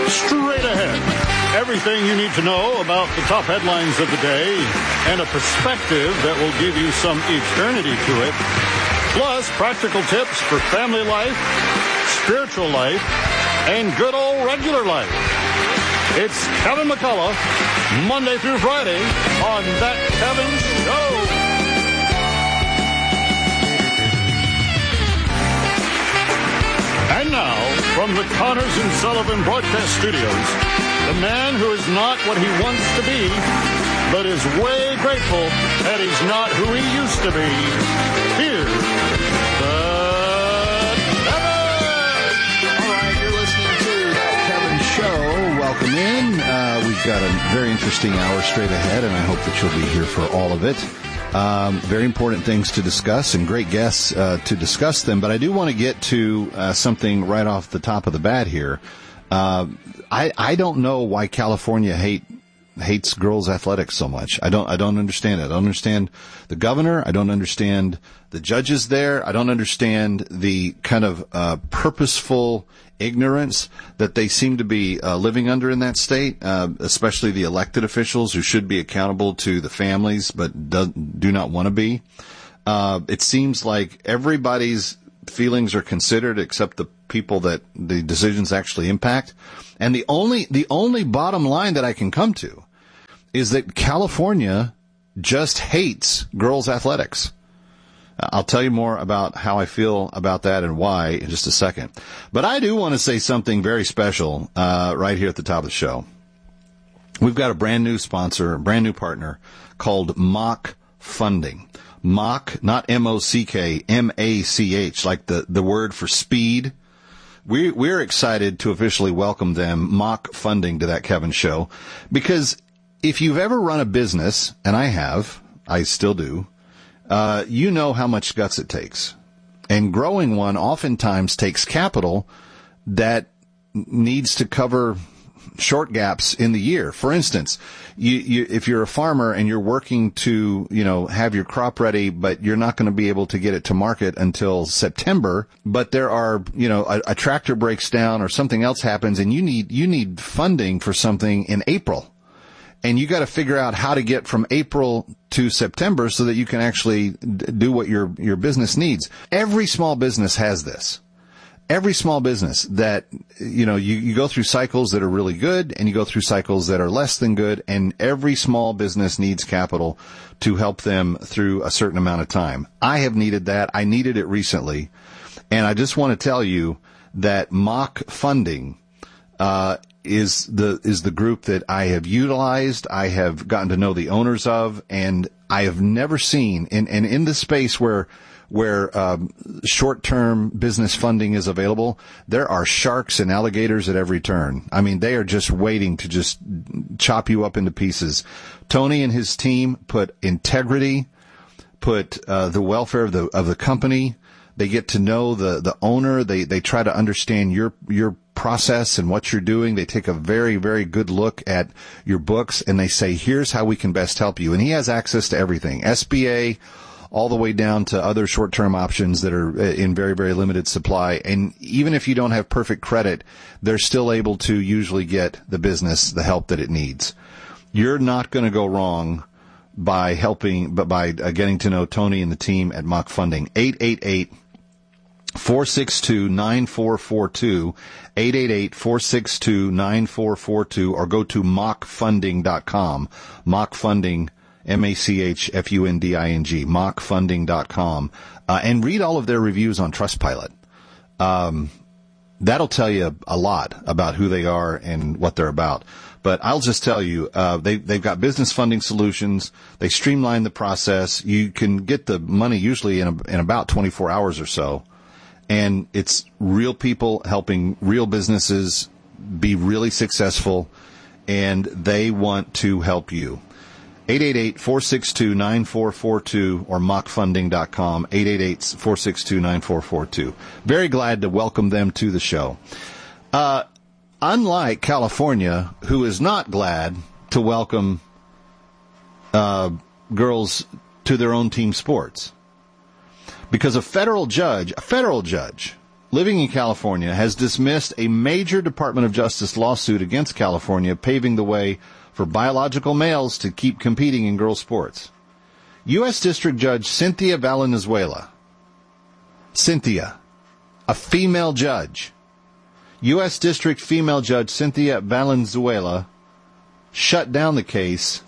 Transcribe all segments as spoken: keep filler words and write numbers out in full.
Straight ahead. Everything you need to know about the top headlines of the day and a perspective that will give you some eternity to it. Plus, practical tips for family life, spiritual life, and good old regular life. It's Kevin McCullough, Monday through Friday on That Kevin Show. And now, from the Connors and Sullivan Broadcast Studios, the man who is not what he wants to be, but is way grateful that he's not who he used to be. Here's the Kevin! All right, you're listening to That Kevin Show. Welcome in. Uh, we've got a very interesting hour straight ahead, and I hope that you'll be here for all of it. Um, very important things to discuss and great guests uh, to discuss them. But I do want to get to uh, something right off the top of the bat here. Uh, I, I don't know why California hate hates girls athletics so much. I don't I don't understand it. I don't understand the governor. I don't understand the judges there. I don't understand the kind of uh, purposeful ignorance that they seem to be uh, living under in that state, uh, especially the elected officials who should be accountable to the families but do, do not want to be. Uh, it seems like everybody's feelings are considered except the people that the decisions actually impact. And the only the only bottom line that I can come to is that California just hates girls athletics. I'll tell you more about how I feel about that and why in just a second. But I do want to say something very special uh, right here at the top of the show. We've got a brand new sponsor, a brand new partner called Mach Funding. Mach, not M O C K, M A C H, like the, the word for speed. We, we're excited to officially welcome them, Mach Funding, to That Kevin Show, because if you've ever run a business, and I have, I still do, uh, you know how much guts it takes. And growing one oftentimes takes capital that needs to cover short gaps in the year. For instance, you, you, if you're a farmer and you're working to, you know, have your crop ready, but you're not going to be able to get it to market until September, but there are, you know, a, a tractor breaks down or something else happens and you need, you need funding for something in April. And you got to figure out how to get from April to September so that you can actually do what your, your business needs. Every small business has this. Every small business that, you know, you, you go through cycles that are really good and you go through cycles that are less than good, and every small business needs capital to help them through a certain amount of time. I have needed that. I needed it recently. And I just want to tell you that Mach Funding, uh, is the, is the group that I have utilized. I have gotten to know the owners of, and I have never seen in, and in the space where, where um, short-term business funding is available, there are sharks and alligators at every turn. I mean, they are just waiting to just chop you up into pieces. Tony and his team put integrity, put uh, the welfare of the of the company. They get to know the the owner. They they try to understand your your process and what you're doing. They take a very, very good look at your books, and they say, here's how we can best help you. And he has access to everything. S B A, all the way down to other short-term options that are in very, very limited supply. And even if you don't have perfect credit, they're still able to usually get the business the help that it needs. You're not going to go wrong by helping, but by uh, getting to know Tony and the team at Mach Funding. eight eight eight, four six two, nine four four two, eight eight eight, four six two, nine four four two, or go to mach funding dot com. Mach Funding, M A C H F U N D I N G, mach funding dot com, uh, and read all of their reviews on Trustpilot. Um, that'll tell you a lot about who they are and what they're about. But I'll just tell you, uh, they, they've got business funding solutions. They streamline the process. You can get the money usually in, a, in about twenty-four hours or so. And it's real people helping real businesses be really successful, and they want to help you. eight eight eight, four six two, nine four four two or mach funding dot com, eight eight eight, four six two, nine four four two. Very glad to welcome them to the show. Uh, unlike California, who is not glad to welcome uh, girls to their own team sports, because a federal judge, a federal judge living in California, has dismissed a major Department of Justice lawsuit against California, paving the way for biological males to keep competing in girls' sports. U S. District Judge Cynthia Valenzuela, Cynthia, a female judge, U S. District female judge Cynthia Valenzuela shut down the case.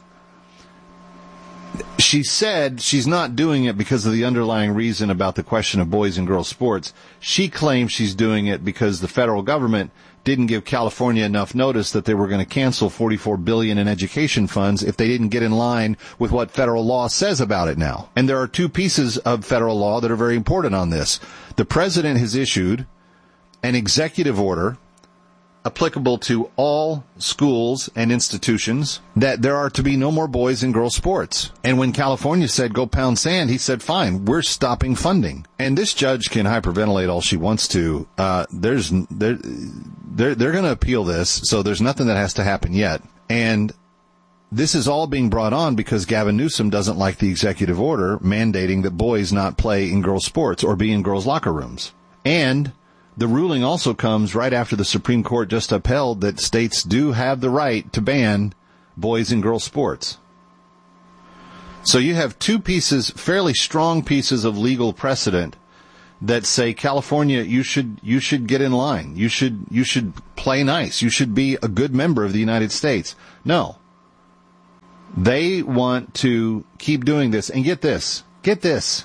She said she's not doing it because of the underlying reason about the question of boys and girls sports. She claims she's doing it because the federal government didn't give California enough notice that they were going to cancel forty-four billion dollars in education funds if they didn't get in line with what federal law says about it now. And there are two pieces of federal law that are very important on this. The president has issued an executive order applicable to all schools and institutions that there are to be no more boys and girls sports. And when California said go pound sand, he said, fine, we're stopping funding. And this judge can hyperventilate all she wants to. Uh, there's, they're, they're, they're going to appeal this, so there's nothing that has to happen yet. And this is all being brought on because Gavin Newsom doesn't like the executive order mandating that boys not play in girls sports or be in girls locker rooms. And the ruling also comes right after the Supreme Court just upheld that states do have the right to ban boys and girls sports. So you have two pieces, fairly strong pieces of legal precedent that say, California, you should, you should get in line. You should, you should play nice. You should be a good member of the United States. No. They want to keep doing this. And get this, get this.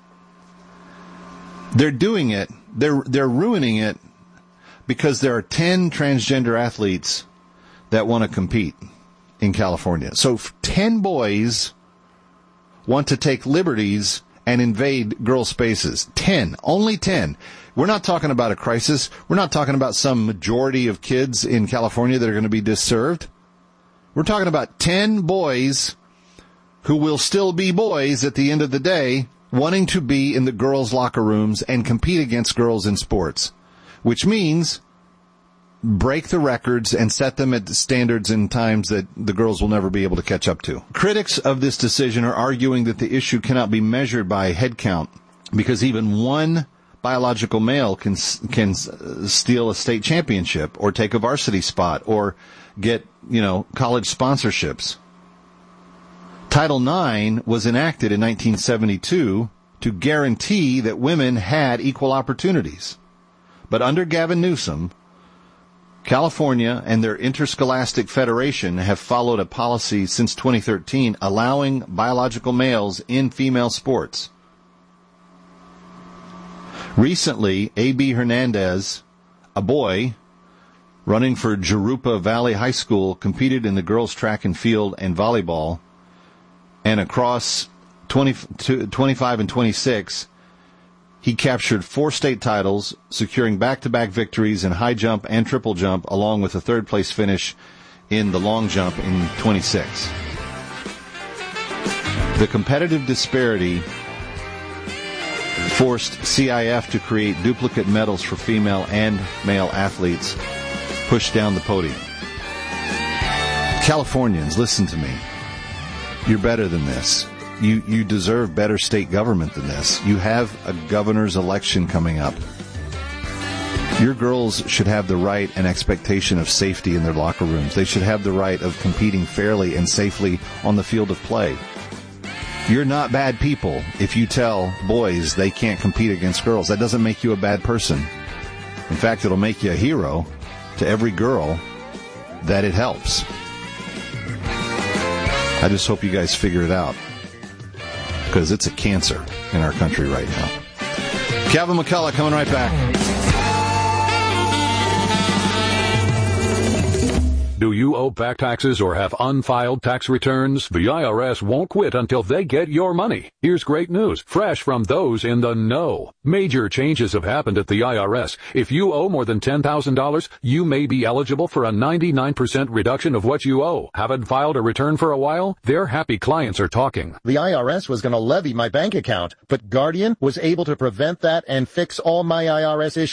They're doing it. They're, they're ruining it because there are ten transgender athletes that want to compete in California. So ten boys want to take liberties and invade girl spaces. Ten. Only ten. We're not talking about a crisis. We're not talking about some majority of kids in California that are going to be disserved. We're talking about ten boys who will still be boys at the end of the day, wanting to be in the girls' locker rooms and compete against girls in sports, which means break the records and set them at standards and times that the girls will never be able to catch up to. Critics of this decision are arguing that the issue cannot be measured by head count because even one biological male can can steal a state championship or take a varsity spot or get, you know, college sponsorships. Title nine was enacted in nineteen seventy-two to guarantee that women had equal opportunities. But under Gavin Newsom, California and their interscholastic federation have followed a policy since twenty thirteen allowing biological males in female sports. Recently, A B Hernandez, a boy running for Jurupa Valley High School, competed in the girls' track and field and volleyball. And across twenty, twenty-five and twenty-six, he captured four state titles, securing back-to-back victories in high jump and triple jump, along with a third-place finish in the long jump in twenty-six. The competitive disparity forced C I F to create duplicate medals for female and male athletes, pushed down the podium. Californians, listen to me. You're better than this. You you deserve better state government than this. You have a governor's election coming up. Your girls should have the right and expectation of safety in their locker rooms. They should have the right of competing fairly and safely on the field of play. You're not bad people if you tell boys they can't compete against girls. That doesn't make you a bad person. In fact, it'll make you a hero to every girl that it helps. I just hope you guys figure it out, because it's a cancer in our country right now. Kevin McCullough coming right back. Do you owe back taxes or have unfiled tax returns? The I R S won't quit until they get your money. Here's great news, fresh from those in the know. Major changes have happened at the I R S. If you owe more than ten thousand dollars, you may be eligible for a ninety-nine percent reduction of what you owe. Haven't filed a return for a while? Their happy clients are talking. The I R S was going to levy my bank account, but Guardian was able to prevent that and fix all my I R S issues.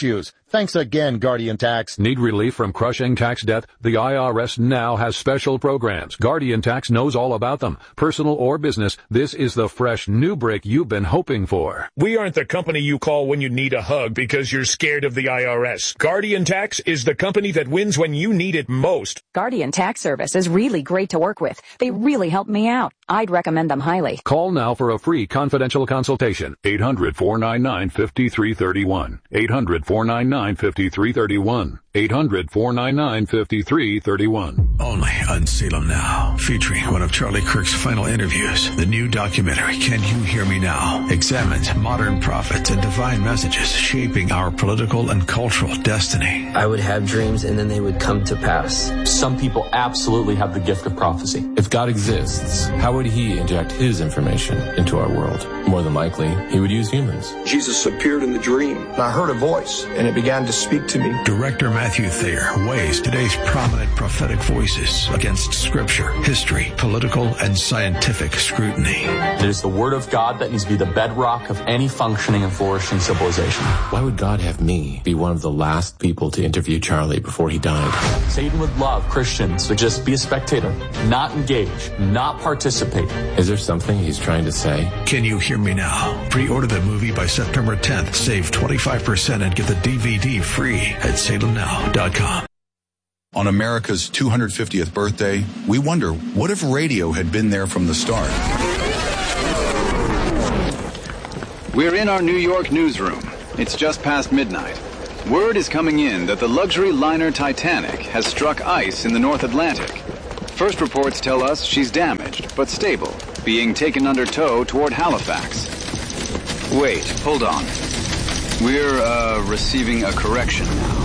Thanks again, Guardian Tax. Need relief from crushing tax debt? The I R S now has special programs. Guardian Tax knows all about them. Personal or business, this is the fresh new break you've been hoping for. We aren't the company you call when you need a hug because you're scared of the I R S. Guardian Tax is the company that wins when you need it most. Guardian Tax Service is really great to work with. They really helped me out. I'd recommend them highly. Call now for a free confidential consultation. eight hundred, four nine nine, five three three one. eight hundred, four nine nine, five three three one. eight hundred, four nine nine, five three three one. Only on Salem Now, featuring one of Charlie Kirk's final interviews. The new documentary, Can You Hear Me Now? Examines modern prophets and divine messages shaping our political and cultural destiny. I would have dreams and then they would come to pass. Some people absolutely have the gift of prophecy. If God exists, how would he inject his information into our world? More than likely, he would use humans. Jesus appeared in the dream. I heard a voice, and it began to speak to me. Director Matthew Thayer weighs today's prominent prophetic voices against scripture, history, political, and scientific scrutiny. It is the word of God that needs to be the bedrock of any functioning and flourishing civilization. Why would God have me be one of the last people to interview Charlie before he died? Satan would love Christians to just be a spectator, not engage, not participate. Is there something he's trying to say? Can You Hear Me Now? Pre-order the movie by September tenth. Save twenty-five percent and get the D V D free at salem now dot com. On America's two hundred fiftieth birthday, we wonder, what if radio had been there from the start? We're in our New York newsroom. It's just past midnight. Word is coming in that the luxury liner Titanic has struck ice in the North Atlantic. First reports tell us she's damaged, but stable, being taken under tow toward Halifax. Wait, hold on. We're, uh, receiving a correction now.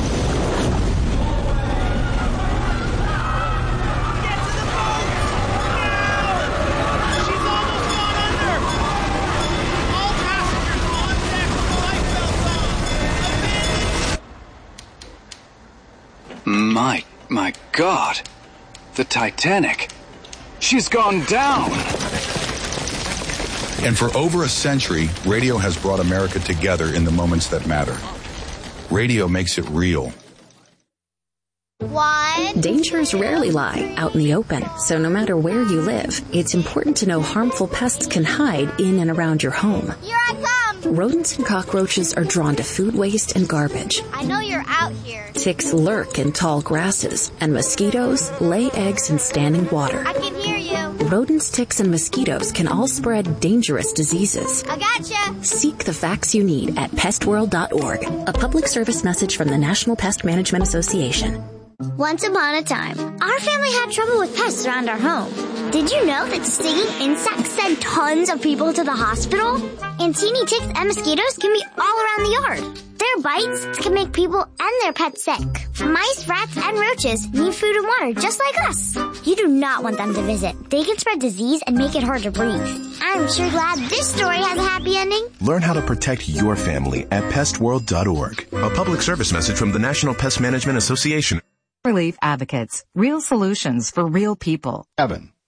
My, my God. The Titanic. She's gone down. And for over a century, radio has brought America together in the moments that matter. Radio makes it real. One. Dangers rarely lie out in the open, so no matter where you live, it's important to know harmful pests can hide in and around your home. Here I come! Rodents and cockroaches are drawn to food waste and garbage. I know you're out here. Ticks lurk in tall grasses, and mosquitoes lay eggs in standing water. I can hear you. Rodents, ticks, and mosquitoes can all spread dangerous diseases. I gotcha. Seek the facts you need at pest world dot org, a public service message from the National Pest Management Association. Once upon a time, our family had trouble with pests around our home. Did you know that stinging insects send tons of people to the hospital? And teeny ticks and mosquitoes can be all around the yard. Their bites can make people and their pets sick. Mice, rats, and roaches need food and water just like us. You do not want them to visit. They can spread disease and make it hard to breathe. I'm sure glad this story has a happy ending. Learn how to protect your family at pest world dot org. A public service message from the National Pest Management Association. Relief Advocates. Real solutions for real people. Evan,